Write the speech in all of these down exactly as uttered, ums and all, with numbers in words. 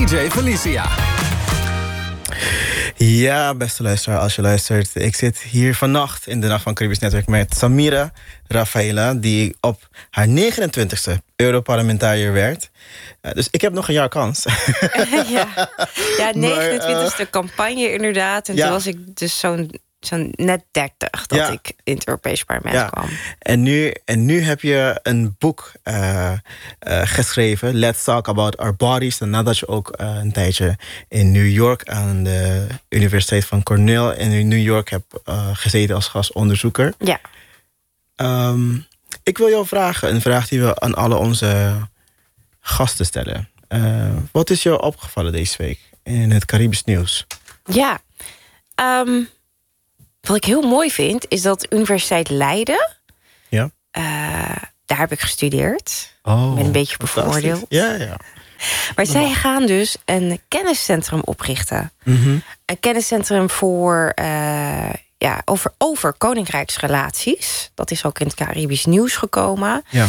D J Felicia. Ja, beste luisteraar, als je luistert. Ik zit hier vannacht in de Nacht van Caribisch Netwerk met Samira Rafaela, die op haar negenentwintigste Europarlementariër werd. Uh, dus ik heb nog een jaar kans. ja, ja negenentwintigste uh, campagne inderdaad. En ja. toen was ik dus zo'n zo'n net dertig dat ja. ik in het Europees Parlement ja. kwam. En nu, en nu heb je een boek uh, uh, geschreven, Let's Talk About Our Bodies. En nadat je ook uh, een tijdje in New York aan de Universiteit van Cornell in New York hebt uh, gezeten als gastonderzoeker. Ja. Um, ik wil jou vragen, een vraag die we aan alle onze gasten stellen. Uh, wat is jou opgevallen deze week in het Caribisch nieuws? Ja, um, wat ik heel mooi vind, is dat Universiteit Leiden... Ja. Uh, daar heb ik gestudeerd. Oh, ik ben een beetje bevooroordeeld. Ja, ja. Maar zij gaan dus een kenniscentrum oprichten. Mm-hmm. Een kenniscentrum voor, uh, ja, over, over koninkrijksrelaties. Dat is ook in het Caribisch nieuws gekomen. Ja.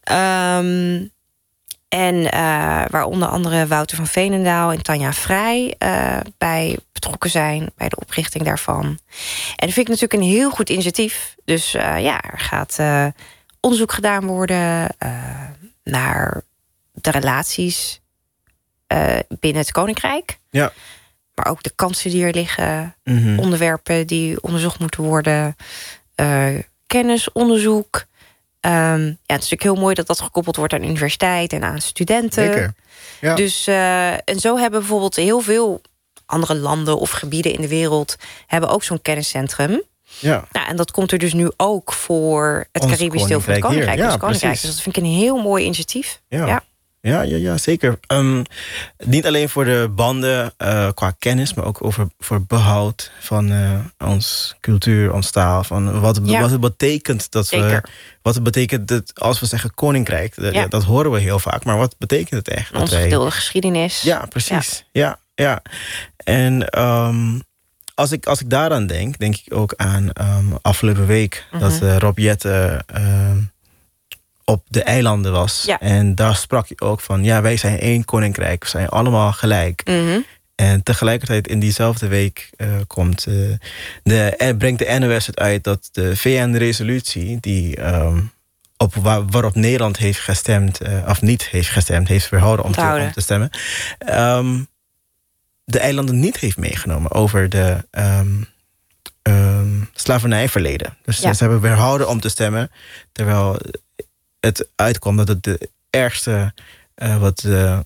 Um, En uh, waar onder andere Wouter van Veenendaal en Tanja Vrij uh, bij betrokken zijn, bij de oprichting daarvan. En dat vind ik natuurlijk een heel goed initiatief. Dus uh, ja, er gaat uh, onderzoek gedaan worden uh, naar de relaties uh, binnen het Koninkrijk. Ja. Maar ook de kansen die er liggen, Mm-hmm. onderwerpen die onderzocht moeten worden, uh, kennisonderzoek. Um, ja, het is natuurlijk heel mooi dat dat gekoppeld wordt aan de universiteit en aan studenten. Zeker. Ja. Dus, uh, en zo hebben bijvoorbeeld heel veel andere landen of gebieden in de wereld hebben ook zo'n kenniscentrum. Ja. Nou, en dat komt er dus nu ook voor het Ons Caribisch deel van het Koninkrijk. Ja, ons Koninkrijk. precies. Dus dat vind ik een heel mooi initiatief. Ja. Ja. Ja, ja, ja, zeker. Um, niet alleen voor de banden uh, qua kennis, maar ook over, voor behoud van uh, ons cultuur, ons taal. Van wat, Ja. wat het betekent dat we. Zeker. Wat het betekent dat als we zeggen koninkrijk, dat, Ja. ja, dat horen we heel vaak. Maar wat betekent het echt? Dat Onze wij- gedeelde geschiedenis. Ja, precies. Ja, ja. ja. En um, als, ik, als ik daaraan denk, denk ik ook aan um, afgelopen week Mm-hmm. dat uh, Rob Jetten um, op de eilanden was. Ja. En daar sprak je ook van, ja, wij zijn één koninkrijk. We zijn allemaal gelijk. Mm-hmm. En tegelijkertijd in diezelfde week uh, komt, uh, de, en brengt de N O S het uit dat de V N-resolutie, die um, op waar, waarop Nederland heeft gestemd, uh, of niet heeft gestemd, heeft verhouden om, te, om te stemmen, um, de eilanden niet heeft meegenomen over de um, um, slavernijverleden. Dus Ja. ze hebben verhouden om te stemmen, terwijl het uitkwam dat het de ergste uh, wat de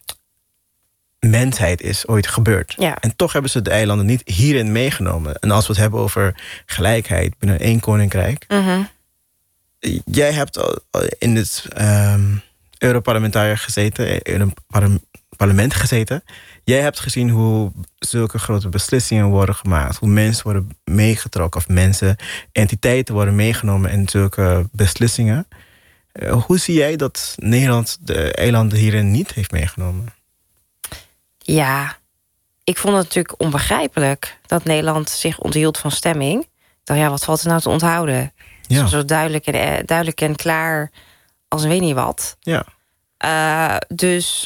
mensheid is ooit gebeurd. Ja. En toch hebben ze de eilanden niet hierin meegenomen. En als we het hebben over gelijkheid binnen één koninkrijk. Mm-hmm. Jij hebt al in het um, Europarlementariër gezeten, in een parlement gezeten. Jij hebt gezien hoe zulke grote beslissingen worden gemaakt. Hoe mensen worden meegetrokken. Of mensen, entiteiten worden meegenomen in zulke beslissingen. Uh, hoe zie jij dat Nederland de eilanden hierin niet heeft meegenomen? Ja, ik vond het natuurlijk onbegrijpelijk dat Nederland zich onthield van stemming. Ik dacht, ja, wat valt er nou te onthouden? Ja. Zo duidelijk en, eh, duidelijk en klaar als weet niet wat. Ja. Uh, dus,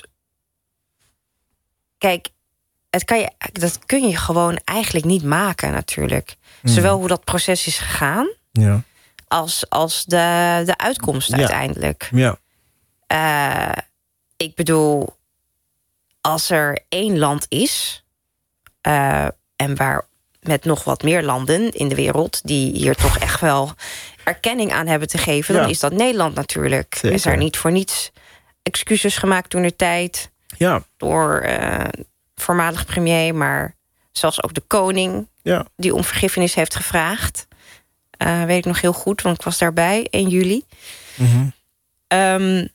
kijk, het kan je, dat kun je gewoon eigenlijk niet maken natuurlijk. Mm. Zowel hoe dat proces is gegaan, Ja. als, als de, de uitkomst Ja. uiteindelijk. Ja. Uh, ik bedoel, als er één land is, uh, en waar met nog wat meer landen in de wereld die hier toch echt wel erkenning aan hebben te geven, Ja. dan is dat Nederland natuurlijk. Zeker. Is er niet voor niets excuses gemaakt toen de tijd Ja. door uh, voormalig premier, maar zelfs ook de koning Ja. die om vergiffenis heeft gevraagd. Uh, weet ik nog heel goed, want ik was daarbij in juli. Mm-hmm. Um,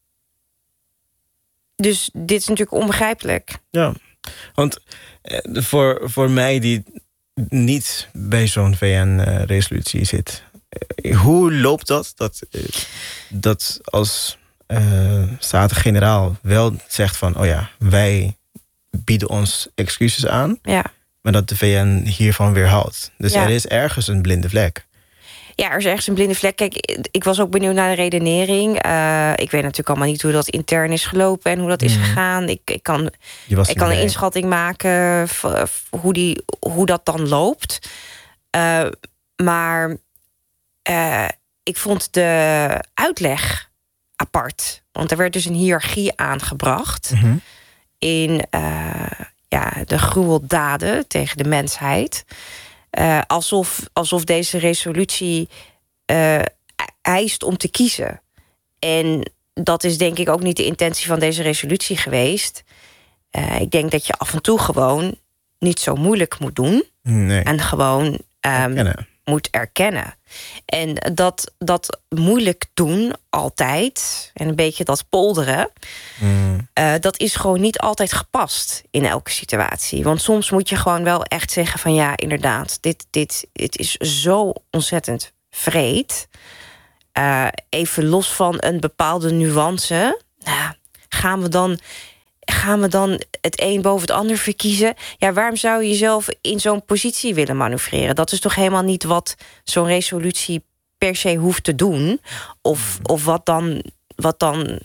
dus dit is natuurlijk onbegrijpelijk. Ja, want eh, voor, voor mij die niet bij zo'n V N-resolutie zit, eh, hoe loopt dat? Dat, eh, dat als uh, Staten-Generaal wel zegt van, oh ja, wij bieden ons excuses aan, Ja. maar dat de V N hiervan weerhoudt. Dus Ja. er is ergens een blinde vlek. Ja, er is ergens een blinde vlek. Kijk, ik was ook benieuwd naar de redenering. Uh, ik weet natuurlijk allemaal niet hoe dat intern is gelopen en hoe dat is gegaan. Ik, ik kan, ik kan een inschatting maken hoe, die, hoe dat dan loopt. Uh, maar uh, ik vond de uitleg apart. Want er werd dus een hiërarchie aangebracht mm-hmm. in uh, ja, de gruweldaden tegen de mensheid. Uh, alsof, alsof deze resolutie uh, eist om te kiezen. En dat is denk ik ook niet de intentie van deze resolutie geweest. Uh, ik denk dat je af en toe gewoon niet zo moeilijk moet doen. Nee. En gewoon um, erkennen. moet erkennen. En dat, dat moeilijk doen altijd, en een beetje dat polderen... Mm. Uh, dat is gewoon niet altijd gepast in elke situatie. Want soms moet je gewoon wel echt zeggen van... ja, inderdaad, dit, dit, dit is zo ontzettend wreed. Uh, even los van een bepaalde nuance... Nou, gaan we dan... Gaan we dan het een boven het ander verkiezen? Ja, waarom zou je jezelf in zo'n positie willen manoeuvreren? Dat is toch helemaal niet wat zo'n resolutie per se hoeft te doen? Of, of wat dan, wat dan,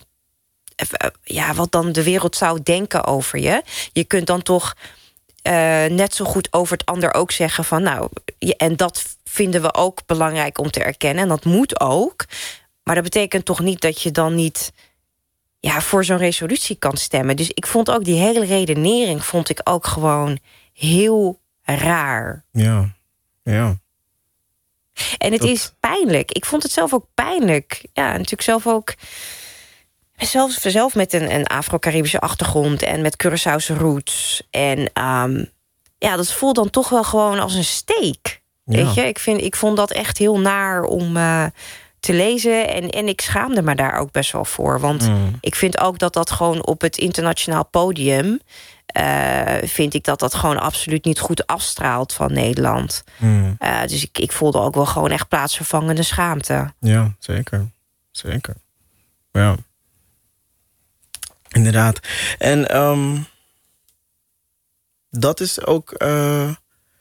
ja, wat dan de wereld zou denken over je? Je kunt dan toch uh, net zo goed over het ander ook zeggen van... nou, en dat vinden we ook belangrijk om te erkennen. En dat moet ook. Maar dat betekent toch niet dat je dan niet... ja, voor zo'n resolutie kan stemmen. Dus ik vond ook die hele redenering... vond ik ook gewoon heel raar. Ja, ja. En het dat... is pijnlijk. Ik vond het zelf ook pijnlijk. Ja, natuurlijk zelf ook... Zelf, zelf met een, een Afro-Caribische achtergrond... en met Curaçaose roots. En um, ja, dat voelt dan toch wel gewoon als een steek. Ja. Weet je? Ik, vind, ik vond dat echt heel naar om... Uh, te lezen. En, en ik schaamde me daar ook best wel voor. Want mm. ik vind ook dat dat gewoon op het internationaal podium... Uh, vind ik dat dat gewoon absoluut niet goed afstraalt van Nederland. Mm. Uh, dus ik, ik voelde ook wel gewoon echt plaatsvervangende schaamte. Ja, zeker. Zeker. Ja. Inderdaad. En um, dat is ook... Uh...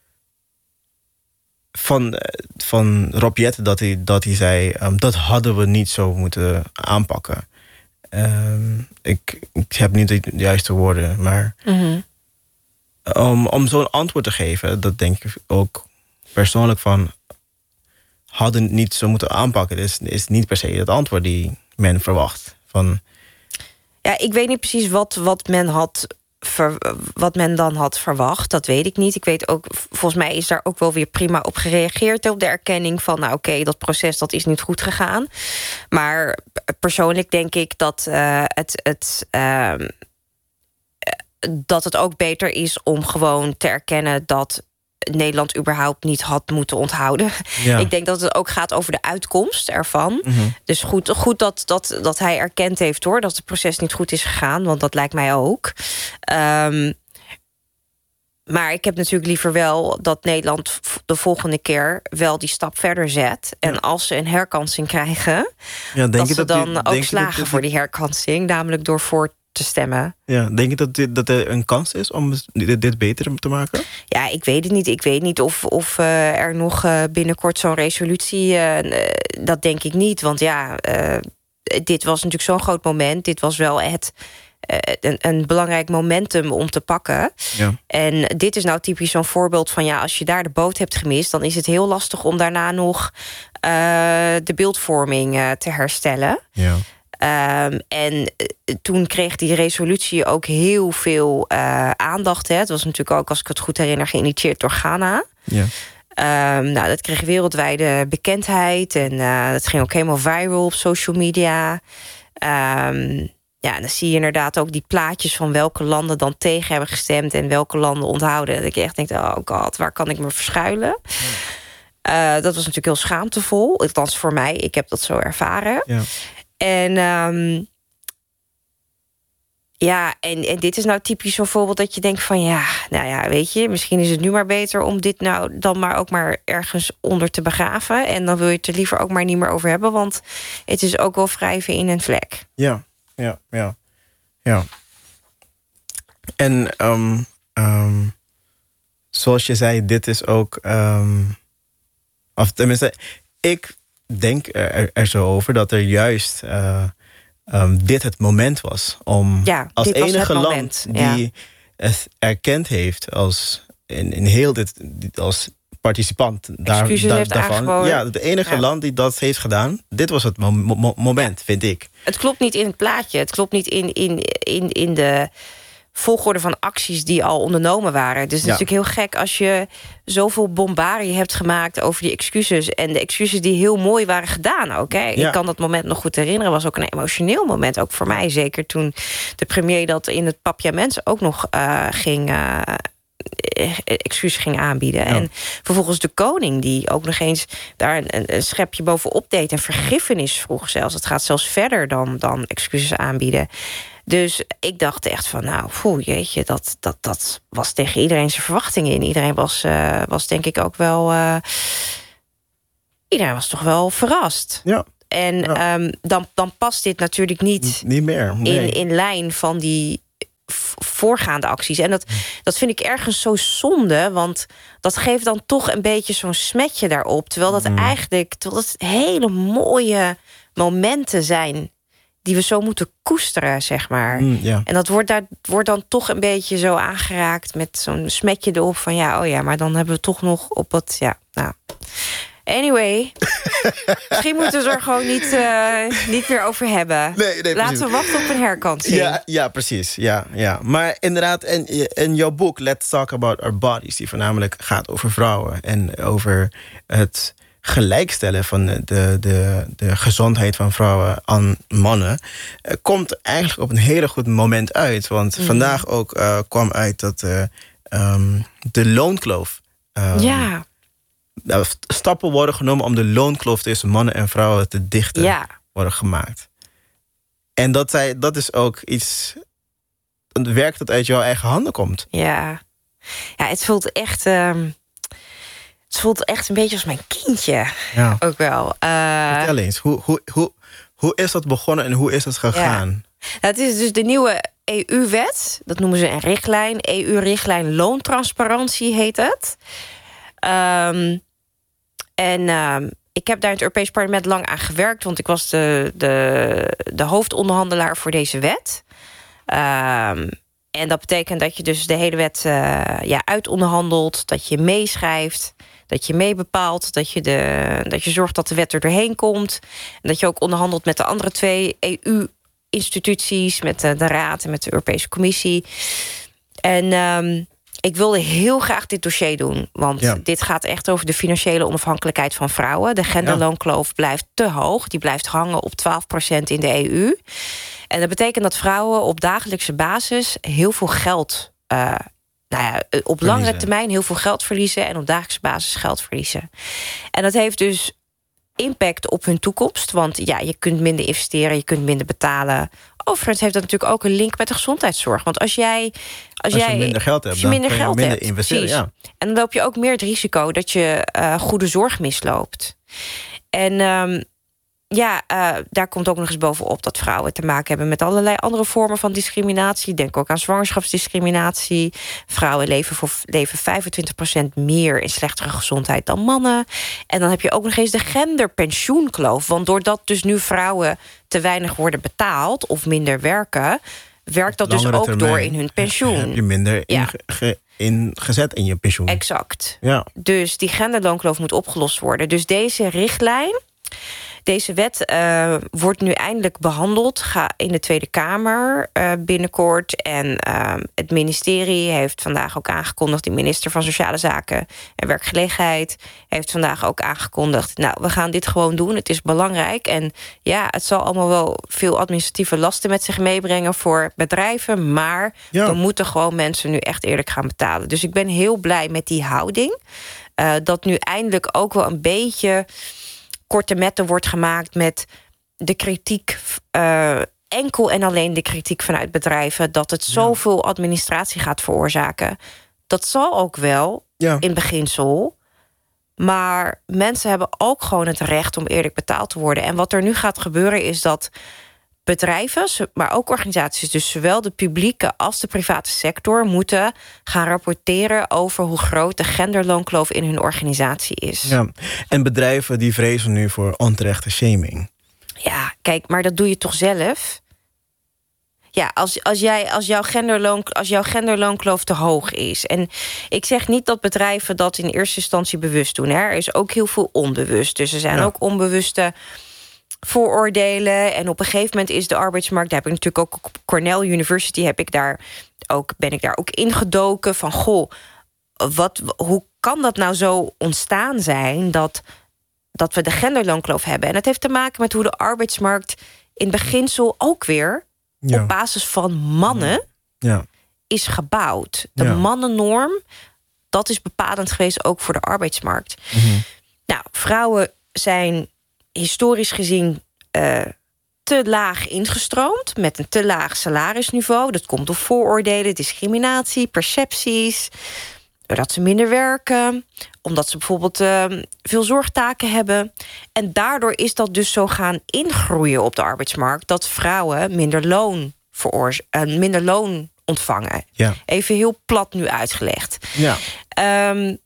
Van, van Rob Jetten dat hij, dat hij zei... Um, dat hadden we niet zo moeten aanpakken. Um, ik, ik heb niet de juiste woorden, maar... Mm-hmm. Um, om zo'n antwoord te geven, dat denk ik ook persoonlijk van... hadden het niet zo moeten aanpakken. Dat is, is niet per se het antwoord die men verwacht. Van... Ja, ik weet niet precies wat, wat men had... Ver, wat men dan had verwacht, dat weet ik niet. Ik weet ook, volgens mij is daar ook wel weer prima op gereageerd... op de erkenning van, nou oké, okay, dat proces dat is niet goed gegaan. Maar persoonlijk denk ik dat uh, het... het uh, dat het ook beter is om gewoon te erkennen... dat Nederland überhaupt niet had moeten onthouden. Ja. Ik denk dat het ook gaat over de uitkomst ervan. Mm-hmm. Dus goed, goed dat, dat, dat hij erkend heeft, hoor... dat het proces niet goed is gegaan, want dat lijkt mij ook. Um, maar ik heb natuurlijk liever wel dat Nederland de volgende keer... wel die stap verder zet. En ja. als ze een herkansing krijgen... Ja, denk dat ze dat dan die, ook slagen dat voor die herkansing... namelijk door voor te stemmen. Ja, denk je dat, dit, dat er een kans is om dit, dit beter te maken? Ja, ik weet het niet. Ik weet niet of, of uh, er nog uh, binnenkort zo'n resolutie... Uh, uh, dat denk ik niet. Want ja, uh, dit was natuurlijk zo'n groot moment. Dit was wel het... Uh, een, een belangrijk momentum om te pakken. Ja. En dit is nou typisch zo'n voorbeeld van... ja, als je daar de boot hebt gemist... dan is het heel lastig om daarna nog uh, de beeldvorming uh, te herstellen. Ja. Um, en uh, toen kreeg die resolutie ook heel veel uh, aandacht. Hè. Het was natuurlijk ook, als ik het goed herinner... geïnitieerd door Ghana. Ja. Um, nou, dat kreeg wereldwijde bekendheid. En uh, dat ging ook helemaal viral op social media. Um, ja, en dan zie je inderdaad ook die plaatjes... van welke landen dan tegen hebben gestemd... en welke landen onthouden. Dat ik echt denk, oh god, waar kan ik me verschuilen? Ja. Uh, dat was natuurlijk heel schaamtevol. Althans voor mij, ik heb dat zo ervaren. Ja. En um, ja, en, en dit is nou typisch zo'n voorbeeld dat je denkt van... ja, nou ja, weet je, misschien is het nu maar beter... om dit nou dan maar ook maar ergens onder te begraven. En dan wil je het er liever ook maar niet meer over hebben... want het is ook wel wrijven in een vlek. Ja, ja, ja. ja. En um, um, zoals je zei, dit is ook... Um, of tenminste... ik denk er, er zo over dat er juist uh, um, dit het moment was om ja, als enige land moment, die ja. het erkend heeft als in, in heel dit als participant daar, Excuses daar, heeft daarvan. aangeboden. Ja, de enige ja. land die dat heeft gedaan. Dit was het mo- mo- moment, vind ik. Het klopt niet in het plaatje. Het klopt niet in, in, in, in de volgorde van acties die al ondernomen waren. Dus het Ja. is natuurlijk heel gek als je zoveel bombarie hebt gemaakt over die excuses. En de excuses die heel mooi waren gedaan ook. Hè. Ja. Ik kan dat moment nog goed herinneren. Was ook een emotioneel moment, ook voor mij. Zeker toen de premier dat in het papiament ook nog uh, ging... Uh, excuses ging aanbieden. Ja. En vervolgens de koning die ook nog eens daar een, een schepje bovenop deed en vergiffenis vroeg zelfs. Het gaat zelfs verder dan, dan excuses aanbieden. Dus ik dacht echt van, nou, poeh, jeetje, dat, dat, dat was tegen iedereen zijn verwachtingen in. Iedereen was, uh, was denk ik ook wel... Uh, iedereen was toch wel verrast. Ja. En ja. Um, dan, dan past dit natuurlijk niet, niet meer, nee. in, in lijn van die voorgaande acties. En dat, dat vind ik ergens zo zonde, want dat geeft dan toch een beetje zo'n smetje daarop. Terwijl dat mm. eigenlijk terwijl dat hele mooie momenten zijn die we zo moeten koesteren, zeg maar. Mm, yeah. En dat wordt, daar, wordt dan toch een beetje zo aangeraakt met zo'n smetje erop van ja, oh ja, maar dan hebben we toch nog op wat, ja, nou... Anyway, misschien moeten we er gewoon niet, uh, niet meer over hebben. Nee, nee, Laten we wachten op een herkansing. Ja, ja precies. Ja, ja. Maar inderdaad, in, in jouw boek Let's Talk About Our Bodies... die voornamelijk gaat over vrouwen... en over het gelijkstellen van de, de, de gezondheid van vrouwen aan mannen... komt eigenlijk op een hele goed moment uit. Want mm. vandaag ook uh, kwam uit dat uh, um, de loonkloof... Um, ja. stappen worden genomen om de loonkloof tussen mannen en vrouwen te dichten ja. worden gemaakt. En dat, zij, dat is ook iets, een werk dat uit jouw eigen handen komt. Ja, ja het voelt echt, um, het voelt echt een beetje als mijn kindje. Ja. Ook wel. Uh, Vertel eens, hoe, hoe, hoe, hoe is dat begonnen en hoe is dat gegaan? Ja. Nou, het is dus de nieuwe E U-wet, dat noemen ze een richtlijn. E U-richtlijn loontransparantie heet het. Um, En uh, ik heb daar in het Europees Parlement lang aan gewerkt... want ik was de, de, de hoofdonderhandelaar voor deze wet. Um, en dat betekent dat je dus de hele wet uh, ja, uitonderhandelt... dat je meeschrijft, dat je meebepaalt... Dat, je de, dat je zorgt dat de wet er doorheen komt... en dat je ook onderhandelt met de andere twee E U-instituties... met de, de Raad en met de Europese Commissie. En... Um, Ik wilde heel graag dit dossier doen. Want ja. dit gaat echt over de financiële onafhankelijkheid van vrouwen. De genderloonkloof blijft te hoog. Die blijft hangen op twaalf procent in de E U. En dat betekent dat vrouwen op dagelijkse basis heel veel geld... Uh, nou ja, op verliezen. Langere termijn heel veel geld verliezen... en op dagelijkse basis geld verliezen. En dat heeft dus impact op hun toekomst. Want ja, je kunt minder investeren, je kunt minder betalen... Overigens heeft dat natuurlijk ook een link met de gezondheidszorg. Want als jij... Als, als jij, je minder geld hebt, als je minder dan geld je minder hebt, investeren. Ja. En dan loop je ook meer het risico dat je uh, goede zorg misloopt. En um, ja, uh, daar komt ook nog eens bovenop dat vrouwen te maken hebben met allerlei andere vormen van discriminatie. Denk ook aan zwangerschapsdiscriminatie. Vrouwen leven, voor, leven vijfentwintig procent meer in slechtere gezondheid dan mannen. En dan heb je ook nog eens de genderpensioenkloof. Want doordat dus nu vrouwen te weinig worden betaald of minder werken, werkt dat dus ook termijn door in hun pensioen. Heb je minder ja. inge- ingezet in je pensioen. Exact. Ja. Dus die genderloonkloof moet opgelost worden. Dus deze richtlijn, deze wet uh, wordt nu eindelijk behandeld ga in de Tweede Kamer uh, binnenkort. En uh, het ministerie heeft vandaag ook aangekondigd, de minister van Sociale Zaken en Werkgelegenheid heeft vandaag ook aangekondigd, nou, we gaan dit gewoon doen. Het is belangrijk. En ja, het zal allemaal wel veel administratieve lasten met zich meebrengen voor bedrijven, maar ja. we moeten gewoon mensen nu echt eerlijk gaan betalen. Dus ik ben heel blij met die houding. Uh, dat nu eindelijk ook wel een beetje korte metten wordt gemaakt met de kritiek, uh, enkel en alleen de kritiek vanuit bedrijven, dat het zoveel administratie gaat veroorzaken. Dat zal ook wel, ja. in beginsel. Maar mensen hebben ook gewoon het recht om eerlijk betaald te worden. En wat er nu gaat gebeuren is dat bedrijven, maar ook organisaties, dus zowel de publieke als de private sector, moeten gaan rapporteren over hoe groot de genderloonkloof in hun organisatie is. Ja, en bedrijven die vrezen nu voor onterechte shaming. Ja, kijk, maar dat doe je toch zelf? Ja, als, als, jij, als, jouw genderloon, als jouw genderloonkloof te hoog is. En ik zeg niet dat bedrijven dat in eerste instantie bewust doen. Hè. Er is ook heel veel onbewust. Dus er zijn ja. ook onbewuste vooroordelen. En op een gegeven moment is de arbeidsmarkt... daar heb ik natuurlijk ook op Cornell University... Heb ik daar ook, ben ik daar ook ingedoken van... goh, wat, hoe kan dat nou zo ontstaan zijn... dat, dat we de genderloonkloof hebben? En dat heeft te maken met hoe de arbeidsmarkt... in beginsel ook weer... Ja. op basis van mannen ja. is gebouwd. De ja. mannennorm, dat is bepalend geweest ook voor de arbeidsmarkt. Mm-hmm. Nou, vrouwen zijn historisch gezien uh, te laag ingestroomd... met een te laag salarisniveau. Dat komt door vooroordelen, discriminatie, percepties... doordat ze minder werken... omdat ze bijvoorbeeld uh, veel zorgtaken hebben. En daardoor is dat dus zo gaan ingroeien op de arbeidsmarkt... dat vrouwen minder loon, veroorz- uh, minder loon ontvangen. Ja. Even heel plat nu uitgelegd. Ja. Um,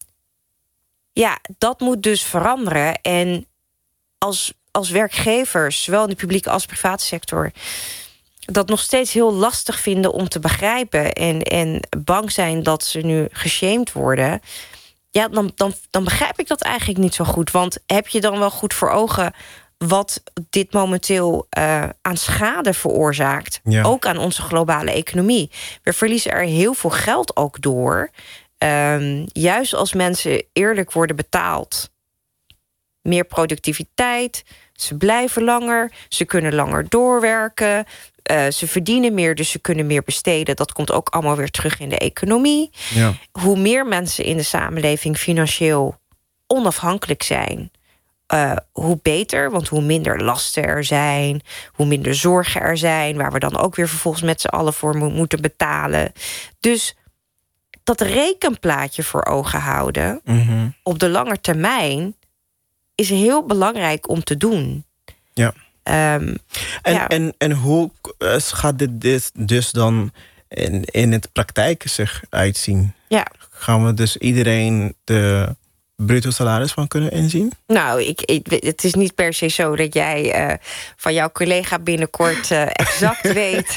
ja, dat moet dus veranderen. En als, als werkgevers, zowel in de publieke als private sector... dat nog steeds heel lastig vinden om te begrijpen... en, en bang zijn dat ze nu geshamed worden... ja, dan, dan, dan begrijp ik dat eigenlijk niet zo goed. Want heb je dan wel goed voor ogen... wat dit momenteel uh, aan schade veroorzaakt? Ja. Ook aan onze globale economie. We verliezen er heel veel geld ook door. Um, juist als mensen eerlijk worden betaald. Meer productiviteit, ze blijven langer... ze kunnen langer doorwerken... Uh, ze verdienen meer, dus ze kunnen meer besteden. Dat komt ook allemaal weer terug in de economie. Ja. Hoe meer mensen in de samenleving financieel onafhankelijk zijn... Uh, hoe beter, want hoe minder lasten er zijn... hoe minder zorgen er zijn... waar we dan ook weer vervolgens met z'n allen voor mo- moeten betalen. Dus dat rekenplaatje voor ogen houden... Mm-hmm. op de lange termijn... is heel belangrijk om te doen. Ja. Um, en, ja. en, en hoe gaat dit, dit dus dan in, in het praktijk zich uitzien? Ja. Gaan we dus iedereen de bruto salaris van kunnen inzien? Nou, ik, ik, het is niet per se zo dat jij uh, van jouw collega binnenkort uh, exact weet...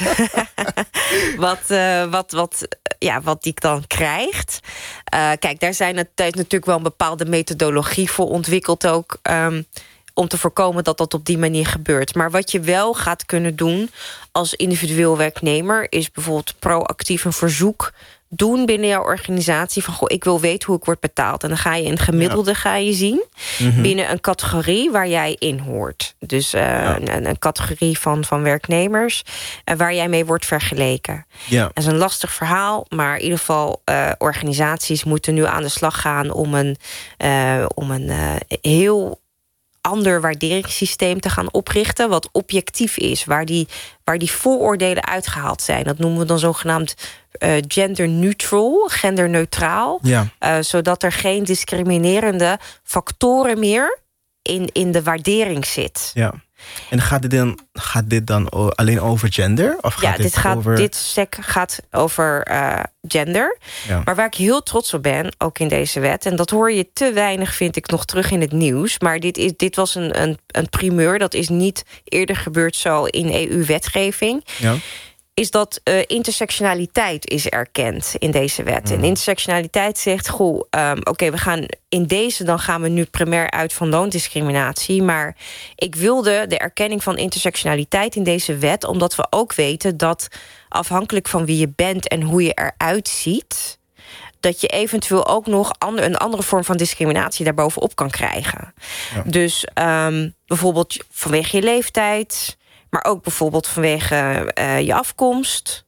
wat, uh, wat, wat, ja, wat die dan krijgt. Uh, kijk, daar zijn het, daar is natuurlijk wel een bepaalde methodologie voor ontwikkeld ook... Um, om te voorkomen dat dat op die manier gebeurt. Maar wat je wel gaat kunnen doen als individueel werknemer... is bijvoorbeeld proactief een verzoek doen binnen jouw organisatie... van, goh, ik wil weten hoe ik word betaald. En dan ga je een gemiddelde ja. ga je zien... Mm-hmm. binnen een categorie waar jij in hoort. Dus uh, ja. een, een categorie van, van werknemers... Uh, waar jij mee wordt vergeleken. Ja. Dat is een lastig verhaal, maar in ieder geval... Uh, organisaties moeten nu aan de slag gaan... om een, uh, om een uh, heel... ander waarderingssysteem te gaan oprichten... wat objectief is, waar die, waar die vooroordelen uitgehaald zijn. Dat noemen we dan zogenaamd uh, gender neutral, genderneutraal. Ja. Uh, zodat er geen discriminerende factoren meer... in, in de waardering zit. Ja. En gaat dit dan, gaat dit dan alleen over gender? Of gaat ja, dit, dit, gaat, over... dit sec gaat over uh, gender. Ja. Maar waar ik heel trots op ben, ook in deze wet... en dat hoor je te weinig, vind ik, nog terug in het nieuws... maar dit, is, dit was een, een, een primeur. Dat is niet eerder gebeurd zo in E U-wetgeving... Ja. is dat uh, intersectionaliteit is erkend in deze wet. Mm. En intersectionaliteit zegt, goh, um, oké, okay, we gaan in deze... dan gaan we nu primair uit van loondiscriminatie... maar ik wilde de erkenning van intersectionaliteit in deze wet... omdat we ook weten dat afhankelijk van wie je bent... en hoe je eruit ziet... dat je eventueel ook nog ander, een andere vorm van discriminatie... daarbovenop kan krijgen. Ja. Dus um, bijvoorbeeld vanwege je leeftijd... maar ook bijvoorbeeld vanwege uh, je afkomst.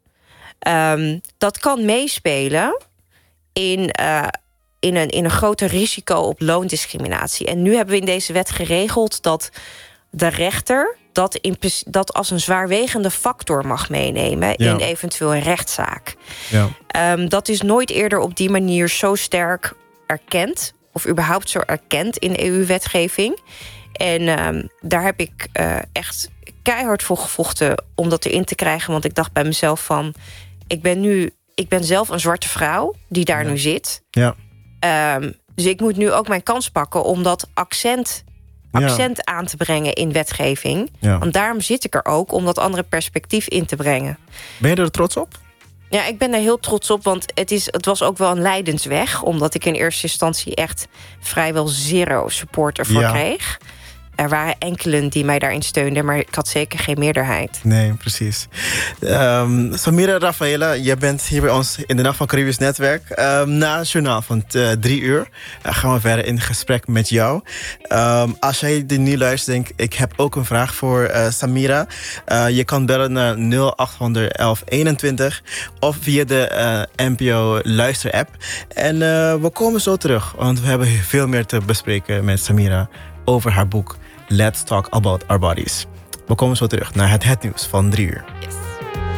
Um, dat kan meespelen in, uh, in, een, in een groter risico op loondiscriminatie. En nu hebben we in deze wet geregeld dat de rechter... dat, in, dat als een zwaarwegende factor mag meenemen... Ja. in eventueel een rechtszaak. Ja. Um, dat is nooit eerder op die manier zo sterk erkend... of überhaupt zo erkend in E U-wetgeving. En um, daar heb ik uh, echt... keihard voor gevochten om dat erin te krijgen. Want ik dacht bij mezelf van... ik ben nu, ik ben zelf een zwarte vrouw die daar ja. nu zit. Ja. Um, dus ik moet nu ook mijn kans pakken om dat accent, accent ja. aan te brengen in wetgeving. Ja. Want daarom zit ik er ook, om dat andere perspectief in te brengen. Ben je er trots op? Ja, ik ben er heel trots op, want het, is, het was ook wel een lijdensweg. Omdat ik in eerste instantie echt vrijwel zero support ervoor ja. kreeg. Er waren enkelen die mij daarin steunden, maar ik had zeker geen meerderheid. Nee, precies. Um, Samira Rafaela, jij bent hier bij ons in de Nacht van Caribisch Netwerk. Um, na het journaal van uh, drie uur uh, gaan we verder in gesprek met jou. Um, als jij dit nu luistert, denk ik, ik heb ook een vraag voor uh, Samira. Uh, je kan bellen naar nul acht honderd elf eenentwintig of via de uh, N P O Luister-app. En uh, we komen zo terug, want we hebben veel meer te bespreken met Samira over haar boek Let's Talk About Our Bodies. We komen zo terug naar het, het nieuws van drie uur. Yes.